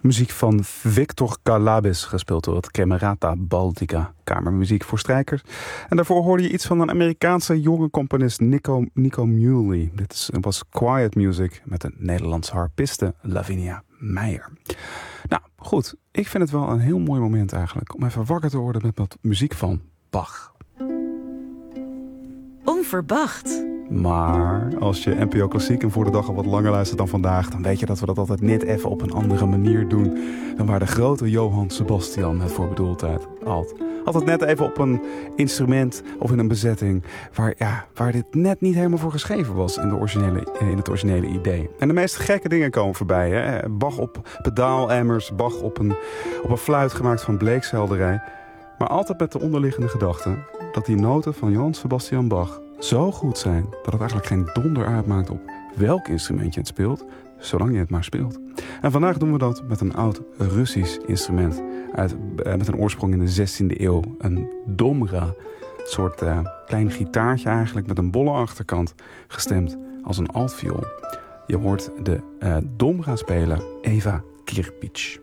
Muziek van Victor Calabis, gespeeld door het Camerata Baltica, kamermuziek voor strijkers. En daarvoor hoorde je iets van een Amerikaanse jonge componist Nico Muhly. Dit was Quiet Music met een Nederlandse harpiste Lavinia Meijer. Nou goed, ik vind het wel een heel mooi moment eigenlijk om even wakker te worden met wat muziek van Bach. Onverwacht. Maar als je NPO Klassiek en voor de dag al wat langer luistert dan vandaag, dan weet je dat we dat altijd net even op een andere manier doen dan waar de grote Johann Sebastian het voor bedoeld had. Altijd net even op een instrument of in een bezetting waar dit net niet helemaal voor geschreven was in het originele idee. En de meest gekke dingen komen voorbij. Hè? Bach op pedaalemmers, Bach op een fluit gemaakt van bleekselderij. Maar altijd met de onderliggende gedachte dat die noten van Johann Sebastian Bach zo goed zijn dat het eigenlijk geen donder uitmaakt op welk instrument je het speelt, zolang je het maar speelt. En vandaag doen we dat met een oud Russisch instrument met een oorsprong in de 16e eeuw. Een domra, een soort klein gitaartje eigenlijk met een bolle achterkant, gestemd als een altviool. Je hoort de domra-speler Eva Kirpich.